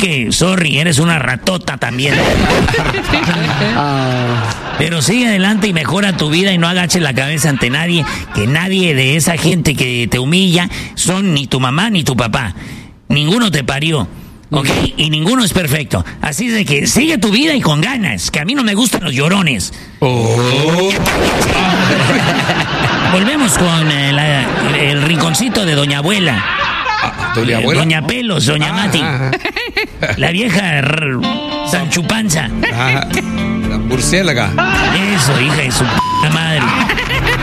que, sorry, eres una ratota también. Pero sigue adelante y mejora tu vida y no agaches la cabeza ante nadie, que nadie de esa gente que te humilla son ni tu mamá ni tu papá. Ninguno te parió, ¿ok? Y ninguno es perfecto. Así de que sigue tu vida y con ganas, que a mí no me gustan los llorones. Volvemos con el rinconcito de Doña Abuela. ¿Doña Abuela? Doña Pelos, Doña Mati. La vieja Sanchupanza. La murciélaga. Eso, hija de su p*** madre.